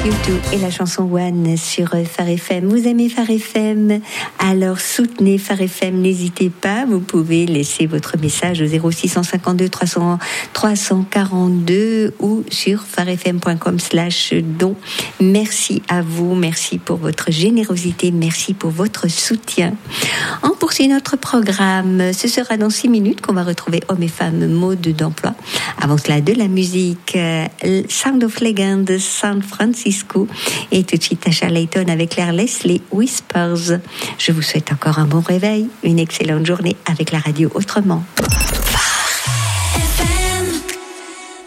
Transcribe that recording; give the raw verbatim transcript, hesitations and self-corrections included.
U deux et la chanson One sur Phare F M. Vous aimez Phare F M? Alors soutenez Phare F M, n'hésitez pas. Vous pouvez laisser votre message au zéro six cinq deux trois cents trois cent quarante-deux ou sur pharefm point com slash don. Merci à vous, merci pour votre générosité, merci pour votre soutien. On poursuit notre programme. Ce sera dans six minutes qu'on va retrouver Hommes et Femmes mode d'emploi. Avant cela, de la musique, Sound of Legend, San Francisco, et tout de suite Tasha Layton avec l'air Leslie Whispers. Je vous souhaite encore un bon réveil, une excellente journée avec la radio autrement.